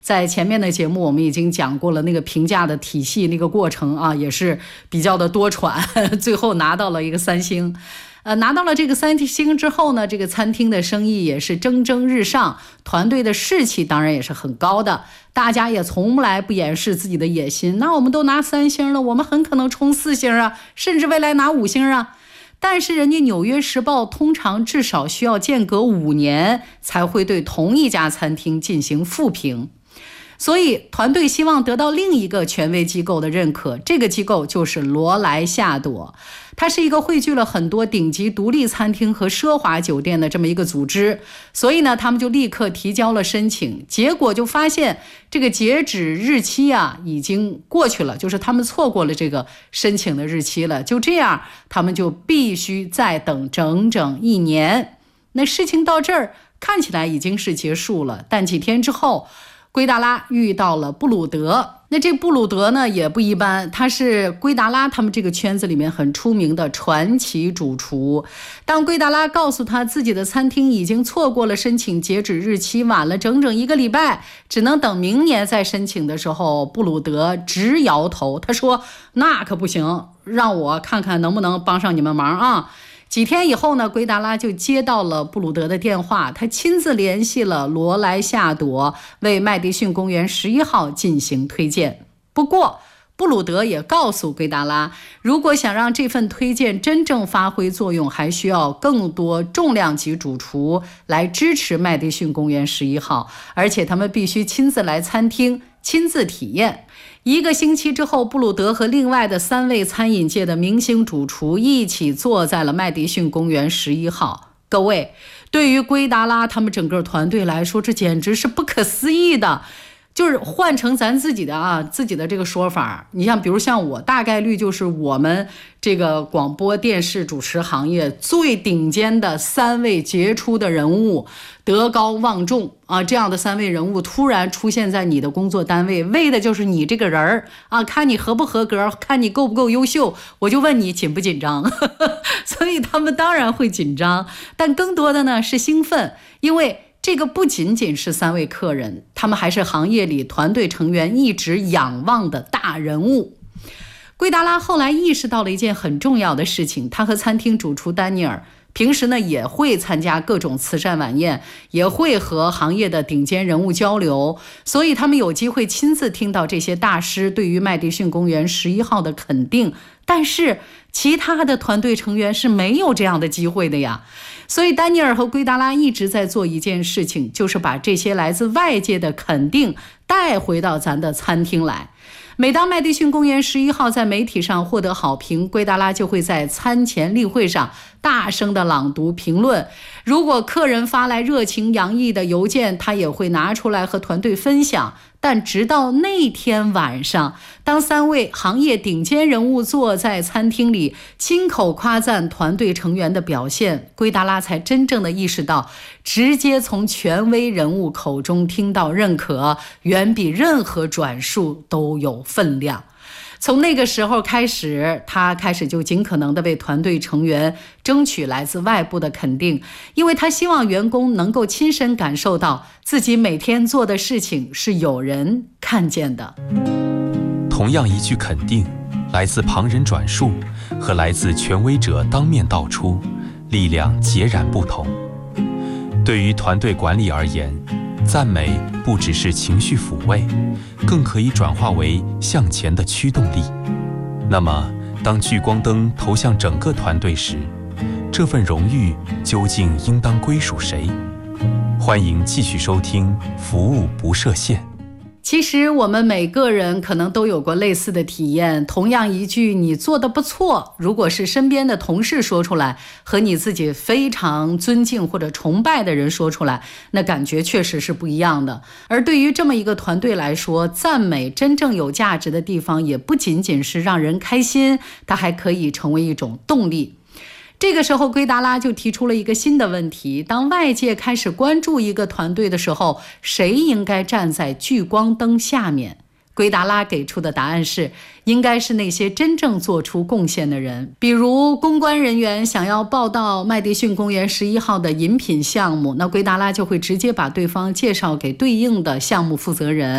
在前面的节目我们已经讲过了，那个评价的体系那个过程啊，也是比较的多舛，最后拿到了一个3星。拿到了这个3星之后呢，这个餐厅的生意也是蒸蒸日上，团队的士气当然也是很高的，大家也从来不掩饰自己的野心。那我们都拿3星了，我们很可能冲4星啊，甚至未来拿5星啊。但是人家《纽约时报》通常至少需要间隔5年才会对同一家餐厅进行复评。所以团队希望得到另一个权威机构的认可，这个机构就是罗莱夏朵，它是一个汇聚了很多顶级独立餐厅和奢华酒店的这么一个组织。所以呢，他们就立刻提交了申请，结果就发现这个截止日期啊已经过去了，就是他们错过了这个申请的日期了。就这样，他们就必须再等整整1年。那事情到这儿看起来已经是结束了，但几天之后，圭达拉遇到了布鲁德。那这布鲁德呢也不一般，他是圭达拉他们这个圈子里面很出名的传奇主厨。当圭达拉告诉他自己的餐厅已经错过了申请截止日期，晚了整整1个礼拜，只能等明年再申请的时候，布鲁德直摇头，他说那可不行，让我看看能不能帮上你们忙啊。几天以后呢，圭达拉就接到了布鲁德的电话，他亲自联系了罗莱夏朵，为麦迪逊公园11号进行推荐。不过布鲁德也告诉圭达拉，如果想让这份推荐真正发挥作用，还需要更多重量级主厨来支持麦迪逊公园11号，而且他们必须亲自来餐厅亲自体验。1个星期之后，布鲁德和另外的3位餐饮界的明星主厨一起坐在了麦迪逊公园11号。各位，对于圭达拉他们整个团队来说，这简直是不可思议的。就是换成咱自己的这个说法，你像比如像我，大概率就是我们这个广播电视主持行业最顶尖的3位杰出的人物，德高望重啊，这样的3位人物突然出现在你的工作单位，为的就是你这个人啊，看你合不合格，看你够不够优秀。我就问你紧不紧张？所以他们当然会紧张，但更多的呢是兴奋，因为这个不仅仅是3位客人，他们还是行业里团队成员一直仰望的大人物。圭达拉后来意识到了一件很重要的事情，他和餐厅主厨丹尼尔平时呢也会参加各种慈善晚宴，也会和行业的顶尖人物交流，所以他们有机会亲自听到这些大师对于麦迪逊公园11号的肯定。但是其他的团队成员是没有这样的机会的呀。所以丹尼尔和圭达拉一直在做一件事情，就是把这些来自外界的肯定带回到咱的餐厅来。每当麦迪逊公园11号在媒体上获得好评，圭达拉就会在餐前例会上大声的朗读评论。如果客人发来热情洋溢的邮件，他也会拿出来和团队分享。但直到那天晚上，当3位行业顶尖人物坐在餐厅里亲口夸赞团队成员的表现，圭达拉才真正的意识到，直接从权威人物口中听到认可，远比任何转述都有分量。从那个时候开始，他开始就尽可能的为团队成员争取来自外部的肯定，因为他希望员工能够亲身感受到自己每天做的事情是有人看见的。 同样一句肯定，来自旁人转述和来自权威者当面道出，力量截然不同。对于团队管理而言，赞美不只是情绪抚慰，更可以转化为向前的驱动力。那么，当聚光灯投向整个团队时，这份荣誉究竟应当归属谁？欢迎继续收听服务不设限。 其实我们每个人可能都有过类似的体验，同样一句你做得不错，如果是身边的同事说出来，和你自己非常尊敬或者崇拜的人说出来，那感觉确实是不一样的。而对于这么一个团队来说，赞美真正有价值的地方也不仅仅是让人开心，它还可以成为一种动力。这个时候圭达拉就提出了一个新的问题，当外界开始关注一个团队的时候，谁应该站在聚光灯下面？圭达拉给出的答案是，应该是那些真正做出贡献的人。比如公关人员想要报道麦迪逊公园11号的饮品项目，那圭达拉就会直接把对方介绍给对应的项目负责人。